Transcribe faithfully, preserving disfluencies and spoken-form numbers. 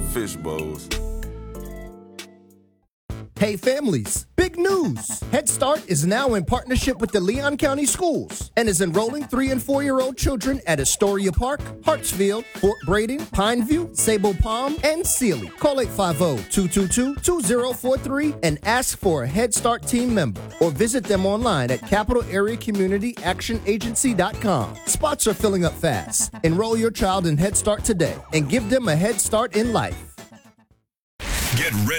fish bowls. Hey families, big news! Head Start is now in partnership with the Leon County Schools and is enrolling three and four-year-old children at Astoria Park, Hartsfield, Fort Braden, Pineview, Sable Palm, and Sealy. Call eight five zero, two two two, two zero four three and ask for a Head Start team member or visit them online at capital area community action agency dot com. Spots are filling up fast. Enroll your child in Head Start today and give them a head start in life. Get ready